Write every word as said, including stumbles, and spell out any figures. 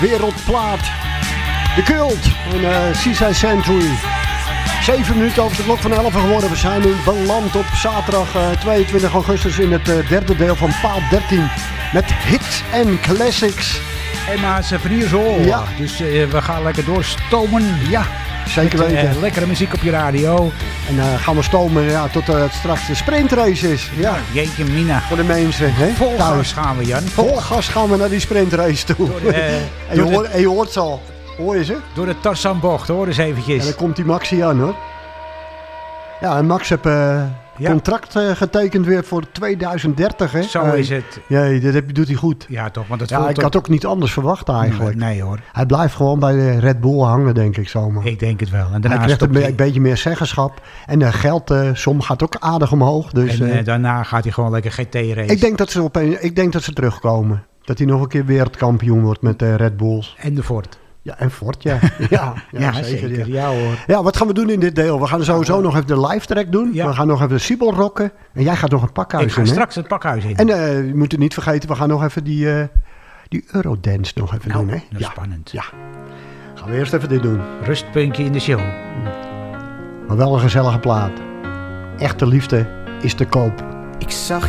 Wereldplaat. De Cult. En uh, Seaside Century. Zeven minuten over de klok van elf geworden. We zijn nu beland op zaterdag uh, tweeëntwintig augustus in het uh, derde deel van Paal dertien. Met hits en classics. En maar ze vernieuwen zo. Ja. Dus uh, we gaan lekker doorstomen. Ja, zeker met, weten. Uh, lekkere muziek op je radio. En uh, gaan we stomen ja, tot uh, het straks de sprintrace is. Ja. Jeetje mina. Voor de mensen. Hè? Vol gas gaan we, Jan. Vol gas gaan we naar die sprintrace toe. Door, uh, en, je hoort, en je hoort ze al. Hoor je ze? Door de Tarzanbocht, hoor eens eventjes. En dan komt die Maxi aan, hoor. Ja, en Max heeft uh, ja. contract uh, getekend weer voor tweeduizend dertig, hè? Zo uh, is het. Ja, dat heb, doet hij goed. Ja, toch, want het ja, ik toch... had ook niet anders verwacht eigenlijk. Nee, nee, hoor. Hij blijft gewoon bij de Red Bull hangen, denk ik zomaar. Ik denk het wel. En daarna hij krijgt een, hij... een beetje meer zeggenschap. En de geldsom uh, gaat ook aardig omhoog. Dus, en uh, uh, daarna gaat hij gewoon lekker G T-race. Ik denk dat ze opeens, ik denk dat ze terugkomen. Dat hij nog een keer wereldkampioen wordt met de Red Bulls. En de Ford. Ja, en Ford, ja. Ja, ja, ja zeker. zeker. Ja. Ja, hoor. Ja, wat gaan we doen in dit deel? We gaan sowieso ja, nog even de live track doen. Ja. We gaan nog even de Siebel rocken. En jij gaat nog een pakhuis in, Ik ga in, straks het pakhuis in. En uh, je moet het niet vergeten, we gaan nog even die, uh, die Eurodance nog even nou, doen, hè? Dat is ja. spannend. Ja. Gaan we eerst even dit doen. Rustpuntje in de show. Maar wel een gezellige plaat. Echte liefde is te koop. Ik zag